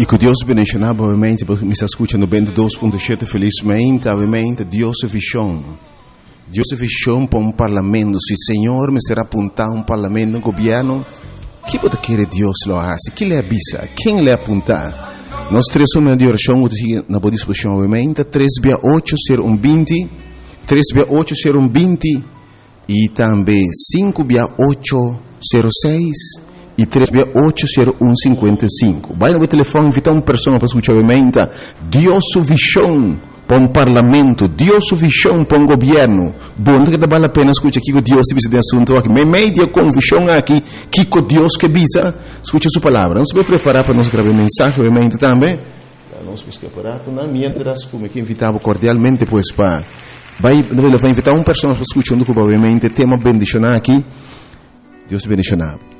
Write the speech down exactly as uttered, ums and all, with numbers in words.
E que Deus bendicionar, obviamente, porque me está escutando vinte e dois ponto sete, felizmente, obviamente, Deus é visão. Deus é visão para um parlamento. Se o Senhor me será apontar um parlamento, um governo, que pode querer Deus lo hace? Que lhe avisa? Quem lhe apontar? Nós três somos de oração, na boa disposição, obviamente, três via oito zero um vinte, três via oito zero um vinte, e também cinco via oito zero seis, e três via oito zero um cinquenta e cinco. Vai no telefone, invitar uma pessoa para escutar, obviamente, Deus sua visão para um parlamento, Deus sua visão para um governo. Bom, que vale a pena escutar aqui que Deus se de assunto aqui. Me media com visão aqui, que com Deus que visa, escute sua palavra. Não se vai preparar para nós gravar mensagem, obviamente, também. Nós vamos preparar, não, mientras, como que invitava cordialmente, pois, para... Vai, vai invitar uma pessoa para escutar, obviamente, tema bendicionar aqui. Deus te bendicionar.